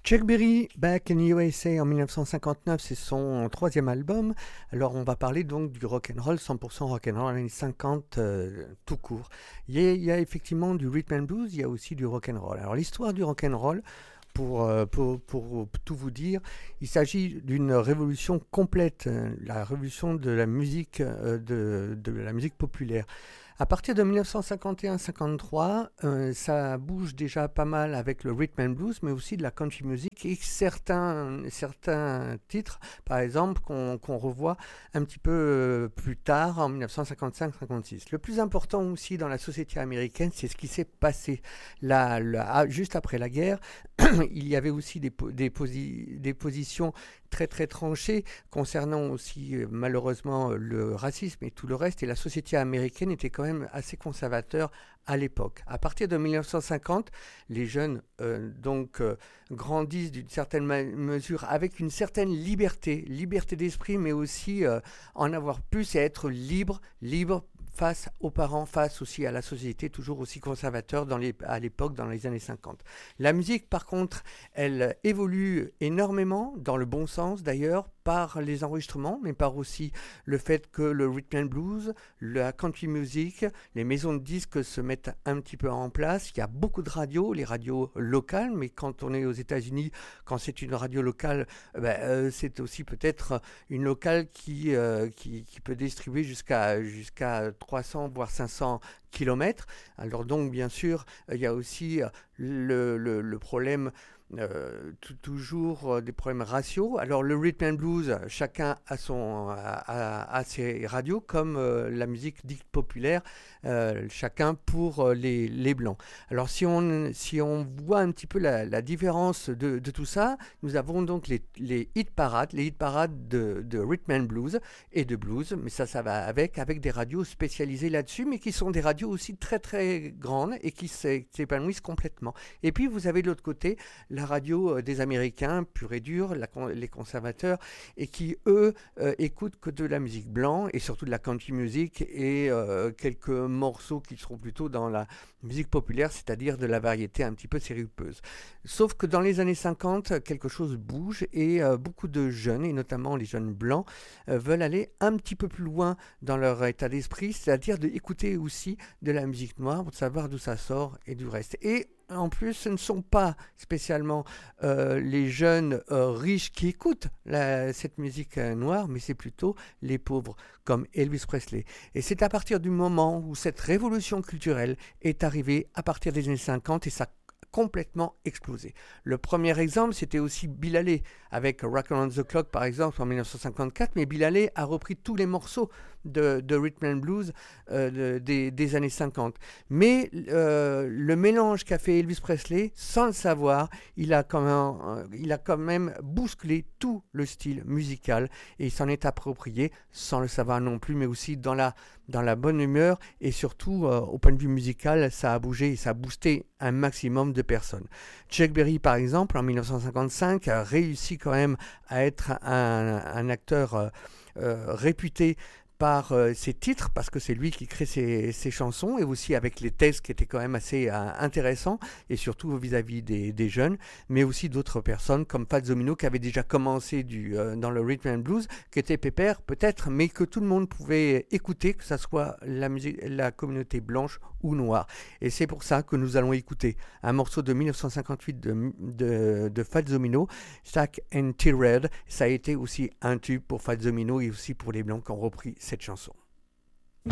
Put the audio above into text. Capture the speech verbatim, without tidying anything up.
Chuck Berry, Back in U S A en mille neuf cent cinquante-neuf, c'est son troisième album. Alors on va parler donc du rock'n'roll, cent pour cent rock'n'roll années cinquante euh, tout court. Il y, a, il y a effectivement du rhythm and blues, il y a aussi du rock'n'roll. Alors l'histoire du rock'n'roll, pour, euh, pour, pour tout vous dire, il s'agit d'une révolution complète, euh, la révolution de la musique, euh, de, de la musique populaire. À partir de mille neuf cent cinquante et un cinquante-trois, euh, ça bouge déjà pas mal avec le rhythm and blues, mais aussi de la country music et certains, certains titres, par exemple, qu'on qu'on revoit un petit peu euh, plus tard, en mille neuf cent cinquante-cinq cinquante-six. Le plus important aussi dans la société américaine, c'est ce qui s'est passé. Là, là, juste après la guerre, il y avait aussi des, des, posi des positions très très tranchées concernant aussi euh, malheureusement le racisme et tout le reste, et la société américaine était quand même assez conservateur à l'époque. À partir de mille neuf cent cinquante, les jeunes euh, donc euh, grandissent d'une certaine mesure avec une certaine liberté, liberté d'esprit, mais aussi euh, en avoir plus et être libre, libre face aux parents, face aussi à la société, toujours aussi conservateur dans les, à l'époque, dans les années cinquante. La musique, par contre, elle évolue énormément, dans le bon sens d'ailleurs, par les enregistrements, mais par aussi le fait que le rhythm and blues, la country music, les maisons de disques se mettent un petit peu en place. Il y a beaucoup de radios, les radios locales, mais quand on est aux États-Unis, quand c'est une radio locale, ben, euh, c'est aussi peut-être une locale qui, euh, qui, qui peut distribuer jusqu'à jusqu'à trois cents voire cinq cents kilomètres. Alors donc, bien sûr, il y a aussi le, le, le problème Euh, toujours euh, des problèmes raciaux. Alors le rhythm and blues, chacun a, son, a, a, a ses radios, comme euh, la musique dite populaire, euh, chacun pour euh, les, les blancs. Alors si on, si on voit un petit peu la, la différence de, de tout ça, nous avons donc les, les hit parades, les hit parades de, de rhythm and blues et de blues, mais ça, ça va avec, avec des radios spécialisées là-dessus, mais qui sont des radios aussi très très grandes et qui s'épanouissent complètement. Et puis vous avez de l'autre côté la radio des Américains, pure et dure, la, les conservateurs, et qui, eux, euh, écoutent que de la musique blanche, et surtout de la country music, et euh, quelques morceaux qui seront plutôt dans la musique populaire, c'est-à-dire de la variété un petit peu séripeuse. Sauf que dans les années cinquante, quelque chose bouge, et euh, beaucoup de jeunes, et notamment les jeunes blancs, euh, veulent aller un petit peu plus loin dans leur état d'esprit, c'est-à-dire d'écouter aussi de la musique noire, pour savoir d'où ça sort, et du reste. Et en plus, ce ne sont pas spécialement euh, les jeunes euh, riches qui écoutent la, cette musique euh, noire, mais c'est plutôt les pauvres, comme Elvis Presley. Et c'est à partir du moment où cette révolution culturelle est arrivée, à partir des années cinquante, et ça a complètement explosé. Le premier exemple, c'était aussi Bill Haley, avec Rock Around the Clock, par exemple, en mille neuf cent cinquante-quatre, mais Bill Haley a repris tous les morceaux de, de rhythm and blues euh, de, des, des années cinquante. Mais euh, le mélange qu'a fait Elvis Presley, sans le savoir, il a quand même, euh, il a quand même bousculé tout le style musical, et il s'en est approprié, sans le savoir non plus, mais aussi dans la, dans la bonne humeur, et surtout, euh, au point de vue musical, ça a bougé et ça a boosté un maximum de personnes. Chuck Berry, par exemple, en mille neuf cent cinquante-cinq, a réussi quand même à être un, un acteur euh, euh, réputé par euh, ses titres, parce que c'est lui qui crée ses, ses chansons, et aussi avec les textes qui étaient quand même assez euh, intéressants, et surtout vis-à-vis des, des jeunes, mais aussi d'autres personnes comme Fats Domino, qui avait déjà commencé du, euh, dans le rhythm and blues, qui était pépère peut-être, mais que tout le monde pouvait écouter, que ce soit la, musique, la communauté blanche ou noire. Et c'est pour ça que nous allons écouter un morceau de mille neuf cent cinquante-huit de, de, de Fats Domino, Stack and T-Red. Ça a été aussi un tube pour Fats Domino et aussi pour les blancs qui ont repris cette chanson.